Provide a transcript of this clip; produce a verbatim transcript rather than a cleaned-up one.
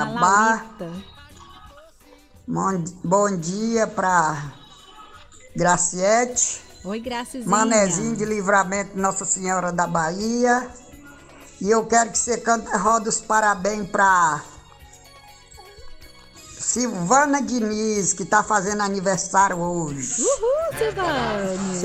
Cuiabá. Laurita. Bom, bom dia para Graciete. Oi, Gracizinha. Manezinho de Livramento, Nossa Senhora da Bahia. E eu quero que você cante, roda os parabéns para Silvana Diniz, que está fazendo aniversário hoje. Uhul, Silvane.